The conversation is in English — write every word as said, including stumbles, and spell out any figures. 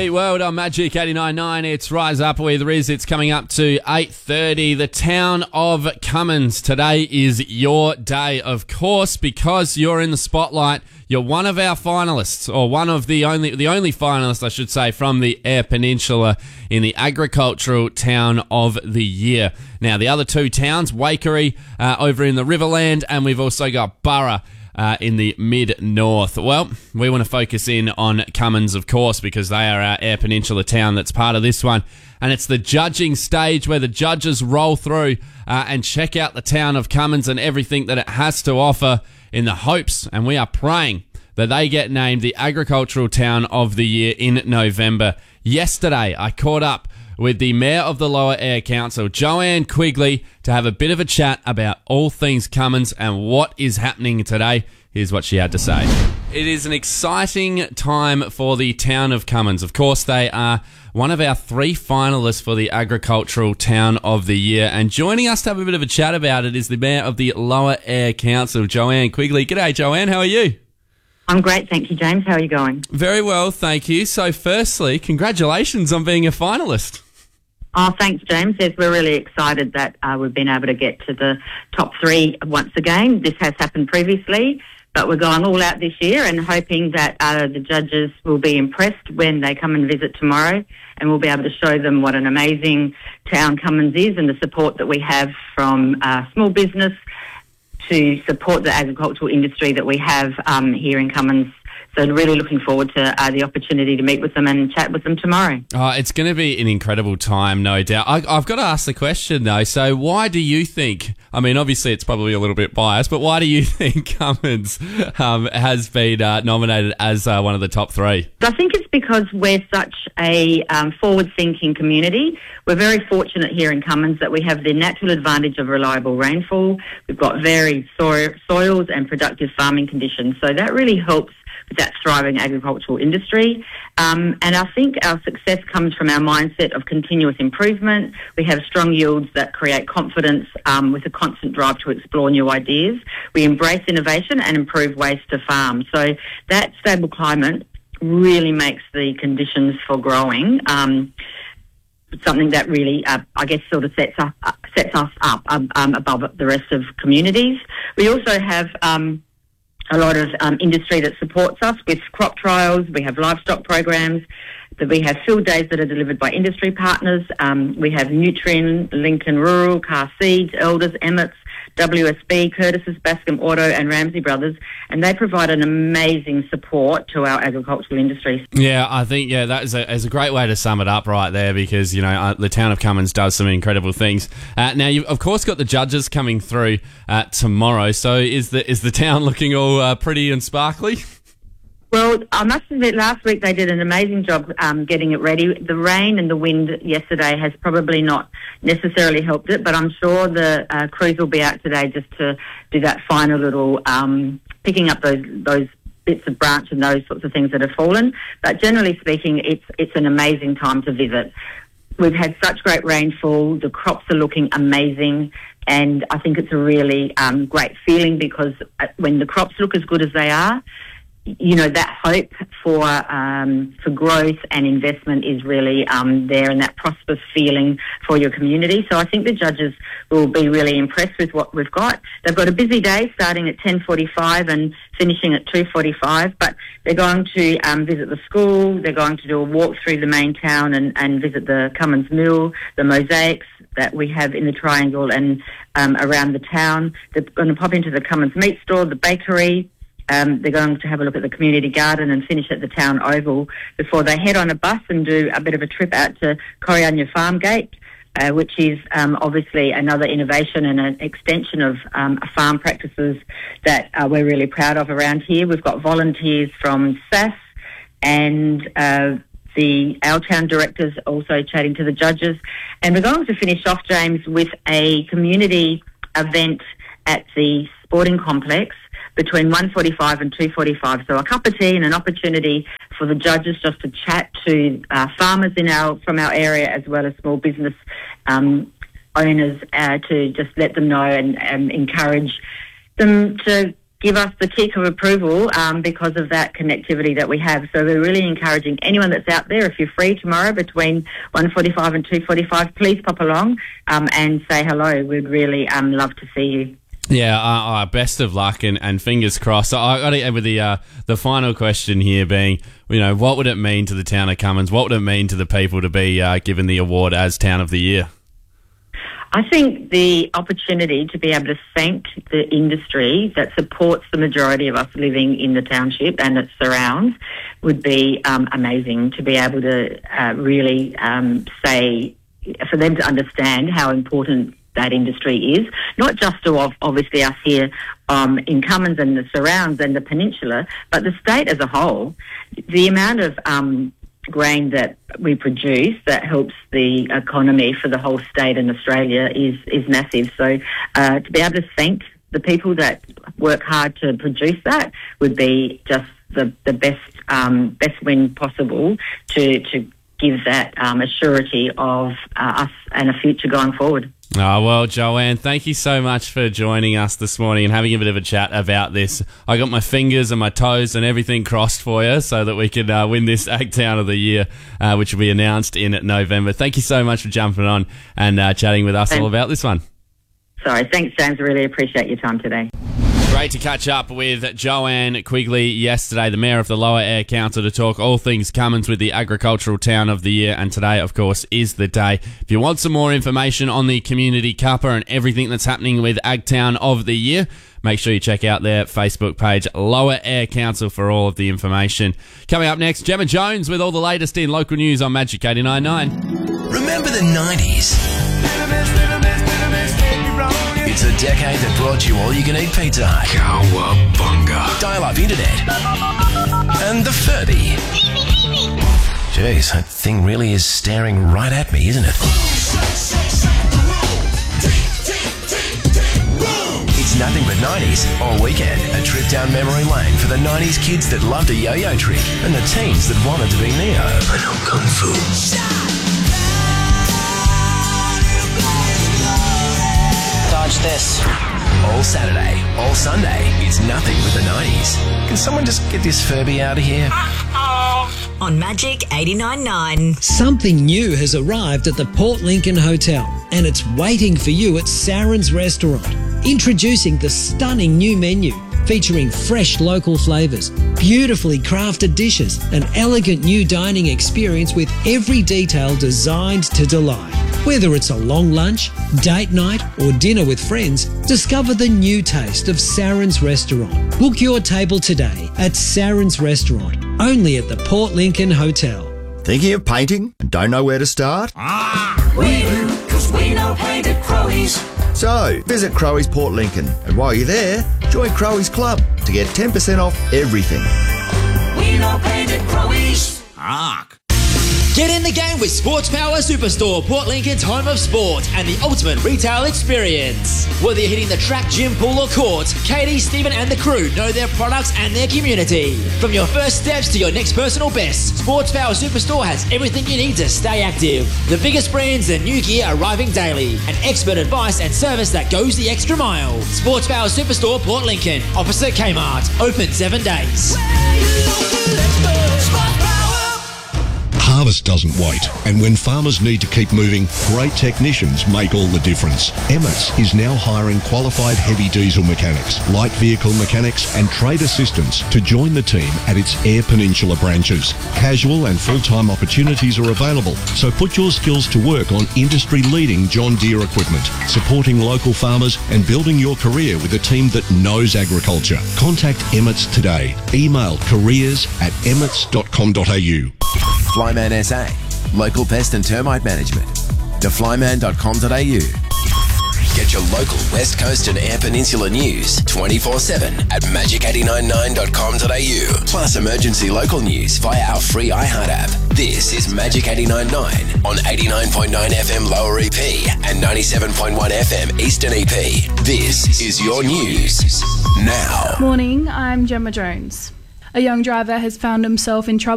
World on Magic eighty-nine point nine. It's Rise Up with Riz. It's coming up to eight thirty. The town of Cummins. Today is your day, of course, because you're in the spotlight. You're one of our finalists, or one of the only the only finalists, I should say, from the Eyre Peninsula in the Agricultural Town of the Year. Now, the other two towns, Waikerie uh, over in the Riverland, and we've also got Burra Uh, in the mid-north. Well, we want to focus in on Cummins, of course, because they are our Eyre Peninsula town that's part of this one. And it's the judging stage where the judges roll through uh, and check out the town of Cummins and everything that it has to offer in the hopes, and we are praying, that they get named the Agricultural Town of the Year in November. Yesterday, I caught up with the Mayor of the Lower Eyre Council, Joanne Quigley, to have a bit of a chat about all things Cummins and what is happening today. Here's what she had to say. It is an exciting time for the town of Cummins. Of course, they are one of our three finalists for the Agricultural Town of the Year. And joining us to have a bit of a chat about it is the Mayor of the Lower Eyre Council, Joanne Quigley. G'day, Joanne. How are you? I'm great, thank you, James. How are you going? Very well, thank you. So firstly, congratulations on being a finalist. Oh, thanks, James. Yes, we're really excited that uh, we've been able to get to the top three once again. This has happened previously, but we're going all out this year and hoping that uh, the judges will be impressed when they come and visit tomorrow, and we'll be able to show them what an amazing town Cummins is and the support that we have from uh, small business to support the agricultural industry that we have um, here in Cummins. So really looking forward to uh, the opportunity to meet with them and chat with them tomorrow. Oh, it's going to be an incredible time, no doubt. I, I've got to ask the question, though. So why do you think, I mean, obviously it's probably a little bit biased, but why do you think Cummins um, has been uh, nominated as uh, one of the top three? I think it's because we're such a um, forward-thinking community. We're very fortunate here in Cummins that we have the natural advantage of reliable rainfall. We've got varied so- soils and productive farming conditions. So that really helps that thriving agricultural industry. Um, and I think our success comes from our mindset of continuous improvement. We have strong yields that create confidence um, with a constant drive to explore new ideas. We embrace innovation and improve ways to farm. So that stable climate really makes the conditions for growing um, something that really, uh, I guess, sort of sets, up, uh, sets us up um, um, above the rest of communities. We also have Um, a lot of um, industry that supports us with crop trials. We have livestock programs. That we have field days that are delivered by industry partners. Um, we have Nutrien, Lincoln Rural, Car Seeds, Elders, Emmett's, W S B, Curtis's, Bascom Auto and Ramsey Brothers, and they provide an amazing support to our agricultural industry. Yeah, I think, yeah, that is a, is a great way to sum it up right there, because, you know, uh, the town of Cummins does some incredible things. Uh, now, you've, of course, got the judges coming through uh, tomorrow, so is the, is the town looking all uh, pretty and sparkly? Well, I must admit, last week they did an amazing job um, getting it ready. The rain and the wind yesterday has probably not necessarily helped it, but I'm sure the uh, crews will be out today just to do that final little um, picking up those those bits of branch and those sorts of things that have fallen. But generally speaking, it's it's an amazing time to visit. We've had such great rainfall. The crops are looking amazing. And I think it's a really um, great feeling, because when the crops look as good as they are, you know, that hope for um, for growth and investment is really um, there, and that prosperous feeling for your community. So I think the judges will be really impressed with what we've got. They've got a busy day starting at ten forty-five and finishing at two forty-five, but they're going to um, visit the school, they're going to do a walk through the main town and, and visit the Cummins Mill, the mosaics that we have in the triangle and um, around the town. They're going to pop into the Cummins meat store, the bakery. Um, they're going to have a look at the community garden and finish at the town oval before they head on a bus and do a bit of a trip out to Corianya Farm Gate, uh, which is um, obviously another innovation and an extension of um, farm practices that uh, we're really proud of around here. We've got volunteers from S A S and uh, the our town directors also chatting to the judges. And we're going to finish off, James, with a community event at the sporting complex between one forty-five and two forty-five. So a cup of tea and an opportunity for the judges just to chat to uh, farmers in our from our area, as well as small business um, owners, uh, to just let them know and, and encourage them to give us the tick of approval um, because of that connectivity that we have. So we're really encouraging anyone that's out there, if you're free tomorrow between one forty-five and two forty-five, please pop along um, and say hello. We'd really um, love to see you. Yeah, uh, uh, best of luck and, and fingers crossed. I got to end with the uh, the final question here being, you know, what would it mean to the town of Cummins? What would it mean to the people to be uh, given the award as Town of the Year? I think the opportunity to be able to thank the industry that supports the majority of us living in the township and its surrounds would be um, amazing, to be able to uh, really um, say, for them to understand how important that industry is, not just to obviously us here um, in Cummins and the surrounds and the peninsula, but the state as a whole. The amount of um, grain that we produce that helps the economy for the whole state and Australia is, is massive. So uh, to be able to thank the people that work hard to produce that would be just the, the best um, best win possible to, to give that um, a surety of uh, us and a future going forward. Oh, well, Joanne, thank you so much for joining us this morning and having a bit of a chat about this. I got my fingers and my toes and everything crossed for you so that we could uh, win this Ag Town of the Year, uh, which will be announced in November. Thank you so much for jumping on and uh, chatting with us thanks. all about this one. Sorry, thanks, James. I really appreciate your time today. Great to catch up with Joanne Quigley yesterday, the Mayor of the Lower Eyre Council, to talk all things Cummins with the Agricultural Town of the Year. And today, of course, is the day. If you want some more information on the Community Cuppa and everything that's happening with Ag Town of the Year, make sure you check out their Facebook page, Lower Eyre Council, for all of the information. Coming up next, Gemma Jones with all the latest in local news on Magic eighty-nine point nine. Remember the nineties? It's a decade that brought you all-you-can-eat Pizza Hut, Cowabunga, dial-up internet, and the Furby. Jeez, that thing really is staring right at me, isn't it? It's nothing but nineties all weekend. A trip down memory lane for the nineties kids that loved a yo-yo trick and the teens that wanted to be Neo. I know Kung Fu. Dodge this. All Saturday, all Sunday, it's nothing but the nineties. Can someone just get this Furby out of here? On Magic eighty-nine point nine. Something new has arrived at the Port Lincoln Hotel, and it's waiting for you at Saren's Restaurant. Introducing the stunning new menu, featuring fresh local flavours, beautifully crafted dishes, an elegant new dining experience with every detail designed to delight. Whether it's a long lunch, date night or dinner with friends, discover the new taste of Saren's Restaurant. Book your table today at Saren's Restaurant, only at the Port Lincoln Hotel. Thinking of painting and don't know where to start? Ah, we do, because we know paint at Crowey's. So, visit Crowey's Port Lincoln, and while you're there, join Crowey's Club to get ten percent off everything. We know paint at Crowey's. Ark. Get in the game with Sports Power Superstore, Port Lincoln's home of sport and the ultimate retail experience. Whether you're hitting the track, gym, pool or court, Katie, Stephen and the crew know their products and their community. From your first steps to your next personal best, Sports Power Superstore has everything you need to stay active. The biggest brands and new gear arriving daily, and expert advice and service that goes the extra mile. Sports Power Superstore, Port Lincoln, opposite Kmart, open seven days. Harvest doesn't wait, and when farmers need to keep moving, great technicians make all the difference. Emmets is now hiring qualified heavy diesel mechanics, light vehicle mechanics and trade assistants to join the team at its Eyre Peninsula branches. Casual and full-time opportunities are available, so put your skills to work on industry-leading John Deere equipment, supporting local farmers and building your career with a team that knows agriculture. Contact Emmets today. Email careers at emmets dot com dot a u. Flyman S A, local pest and termite management. to flyman dot com dot a u. Get your local West Coast and Eyre Peninsula news twenty-four seven at magic eight nine nine dot com dot a u. Plus emergency local news via our free iHeart app. This is Magic eighty-nine point nine on eighty-nine point nine F M Lower E P and ninety-seven point one F M Eastern E P. This is your news now. Morning, I'm Gemma Jones. A young driver has found himself in trouble